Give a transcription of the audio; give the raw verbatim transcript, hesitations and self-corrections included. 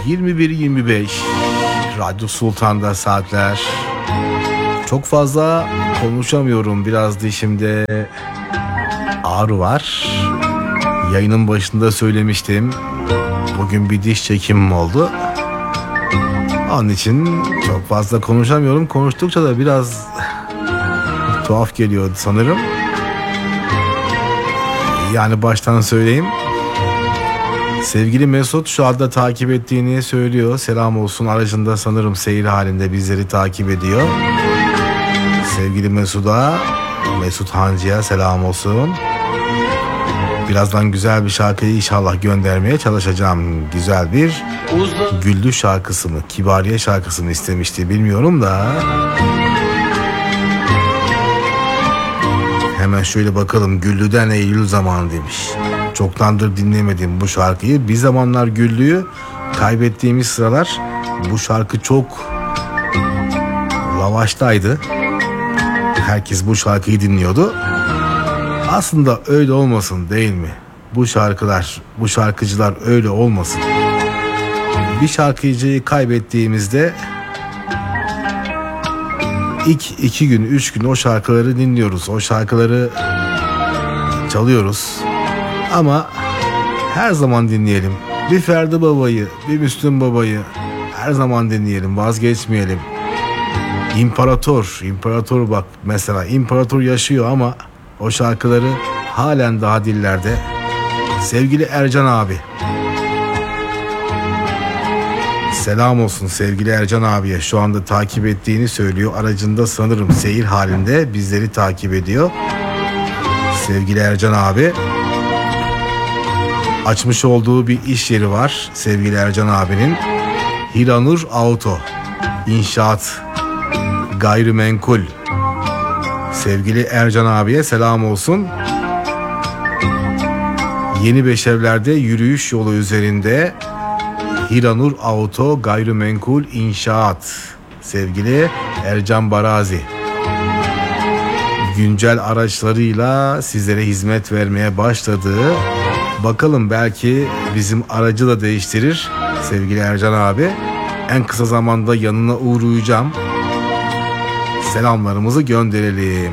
yirmi bir yirmi beş Radyo Sultan'da saatler. Çok fazla konuşamıyorum. Biraz dişimde ağrı var. Yayının başında söylemiştim. Bugün bir diş çekimim oldu. Onun için çok fazla konuşamıyorum. Konuştukça da biraz tuhaf geliyor sanırım. Yani baştan söyleyeyim. Sevgili Mesut şu anda takip ettiğini söylüyor. Selam olsun, aracında sanırım seyir halinde bizleri takip ediyor. Sevgili Mesut'a, Mesut Hancı'ya selam olsun. Birazdan güzel bir şarkıyı inşallah göndermeye çalışacağım. Güzel bir Güllü şarkısı mı, Kibariye şarkısı mı istemişti bilmiyorum da. Hemen şöyle bakalım. Güllü'den Eylül zamanı demiş. Çoktandır dinlemedim bu şarkıyı. Bir zamanlar Güllü'yü kaybettiğimiz sıralar bu şarkı çok lavaştaydı. Herkes bu şarkıyı dinliyordu. Aslında öyle olmasın değil mi? Bu şarkılar, bu şarkıcılar öyle olmasın. Bir şarkıcıyı kaybettiğimizde ilk iki gün, üç gün o şarkıları dinliyoruz. O şarkıları çalıyoruz. Ama her zaman dinleyelim. Bir Ferdi Baba'yı, bir Müslüm Baba'yı her zaman dinleyelim, vazgeçmeyelim. İmparator, İmparator bak mesela, İmparator yaşıyor ama o şarkıları halen daha dillerde. Sevgili Ercan abi. Selam olsun sevgili Ercan abiye. Şu anda takip ettiğini söylüyor. Aracında sanırım seyir halinde bizleri takip ediyor. Sevgili Ercan abi. Açmış olduğu bir iş yeri var sevgili Ercan abinin. Hiranur Auto. İnşaat. Gayrimenkul. Sevgili Ercan abiye selam olsun. Yeni Beşevler'de yürüyüş yolu üzerinde Hiranur Auto Gayrimenkul İnşaat. Sevgili Ercan Barazi. Güncel araçlarıyla sizlere hizmet vermeye başladı. Bakalım belki bizim aracı da değiştirir sevgili Ercan abi. En kısa zamanda yanına uğrayacağım. Selamlarımızı gönderelim.